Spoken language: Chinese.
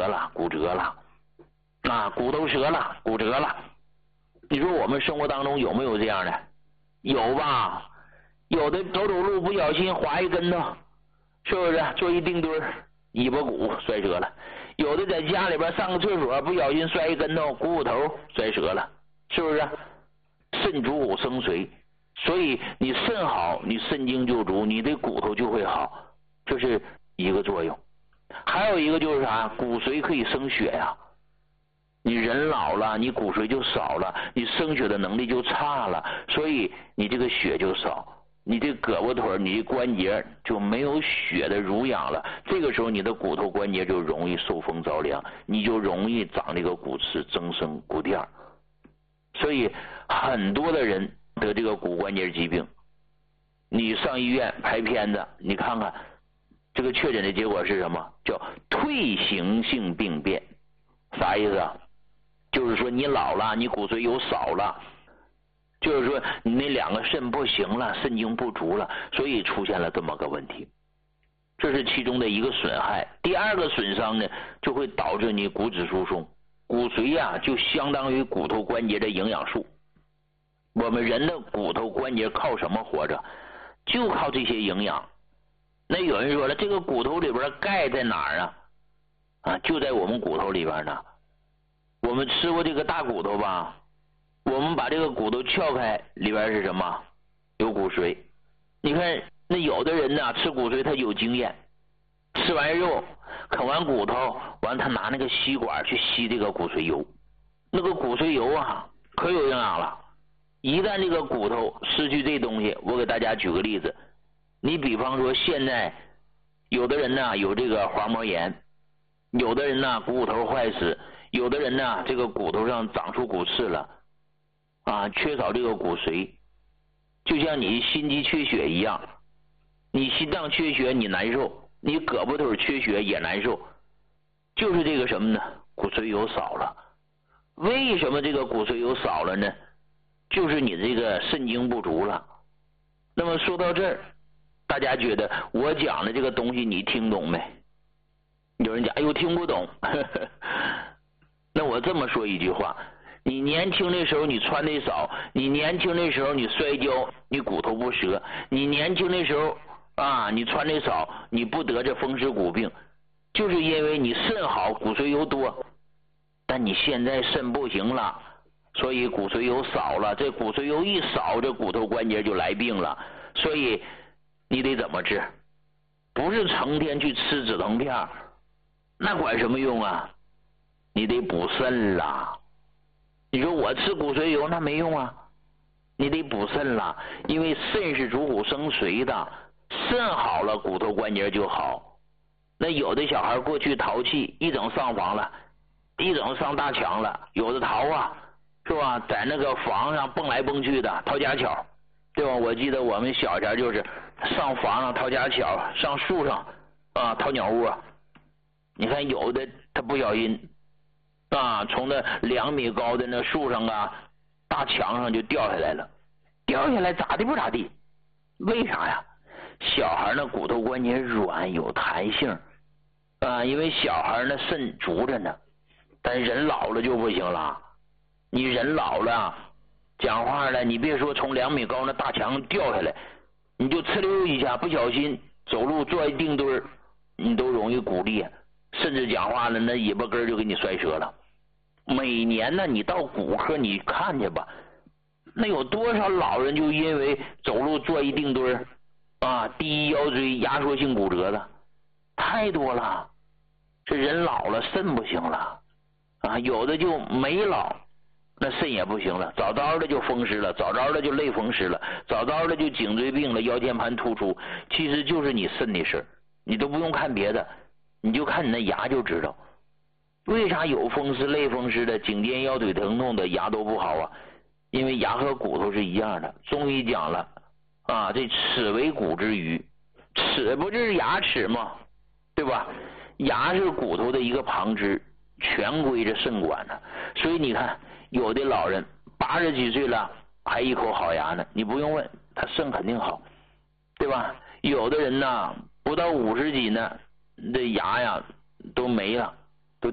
折了，骨折了，骨头折了，骨折了。你说我们生活当中有没有这样的？有吧？有的走路不小心滑一跟头，是不是坐一定墩尾巴骨摔折了？有的在家里边上个厕所不小心摔一跟头，股骨头摔折了，是不是？肾主骨生髓，所以你肾好，你肾精就足，你的骨头就会好，这是一个作用。还有一个就是啥？骨髓可以生血呀。你人老了，你骨髓就少了，你生血的能力就差了，所以你这个血就少，你这胳膊腿你的关节就没有血的濡养了，这个时候你的骨头关节就容易受风着凉，你就容易长这个骨刺，增生骨垫。所以很多的人得这个骨关节疾病，你上医院拍片子，你看看这个确诊的结果是什么？叫退行性病变。啥意思啊？就是说你老了，你骨髓有少了，就是说你那两个肾不行了，肾精不足了，所以出现了这么个问题。这是其中的一个损害。第二个损伤呢，就会导致你骨质疏松。骨髓呀，就相当于骨头关节的营养素。我们人的骨头关节靠什么活着？就靠这些营养。那有人说了，这个骨头里边钙在哪儿啊？就在我们骨头里边呢。我们吃过这个大骨头吧？我们把这个骨头撬开，里边是什么？有骨髓。你看那有的人呢，吃骨髓他有经验，吃完肉啃完骨头，完他拿那个吸管去吸这个骨髓油，那个骨髓油啊可有营养了。一旦这个骨头失去这东西，我给大家举个例子，你比方说现在有的人呢有这个滑膜炎，有的人呢骨头坏死，有的人呢这个骨头上长出骨刺了缺少这个骨髓，就像你心肌缺血一样，你心脏缺血你难受，你胳膊腿缺血也难受，就是这个什么呢？骨髓油少了。为什么这个骨髓油少了呢？就是你这个肾精不足了。那么说到这儿，大家觉得我讲的这个东西你听懂没？有人讲哎呦听不懂那我这么说一句话，你年轻的时候你穿的少，你年轻的时候你摔跤你骨头不折，你年轻的时候你穿的少，你不得这风湿骨病，就是因为你肾好，骨髓油多。但你现在肾不行了，所以骨髓油少了，这骨髓油一少，这骨头关节就来病了。所以你得怎么治？不是成天去吃止疼片，那管什么用啊？你得补肾啦。你说我吃骨髓油那没用啊，你得补肾啦，因为肾是主骨生髓的，肾好了骨头关节就好。那有的小孩过去淘气，一整上房了，一整上大墙了，有的淘是吧，在那个房上蹦来蹦去的掏家巧，对吧？我记得我们小前就是上房上掏家巧，上树上掏鸟窝。你看有的他不小心从那2米高的那树上大墙上就掉下来了，掉下来咋地不咋地。为啥呀？小孩那骨头关节软有弹性因为小孩那肾足着呢。但人老了就不行了，你人老了讲话了，你别说从2米高那大墙掉下来，你就哧溜一下不小心走路坐一定墩你都容易骨裂，甚至讲话了那尾巴根就给你摔折了。每年呢你到骨科你看去吧，那有多少老人就因为走路坐一定墩第一腰椎压缩性骨折的太多了。这人老了肾不行了有的就没老，那肾也不行了，早早的就风湿了，早早的就类风湿了，早早的就颈椎病了，腰间盘突出，其实就是你肾的事儿，你都不用看别的，你就看你那牙就知道。为啥有风湿类风湿的颈肩腰腿疼痛的牙都不好因为牙和骨头是一样的。中医讲了这齿为骨之余，齿不就是牙齿吗？对吧？牙是骨头的一个旁支，全归着肾管呢。所以你看有的老人80几岁了还一口好牙呢，你不用问他肾肯定好，对吧？有的人呢不到50几呢，这牙呀都没了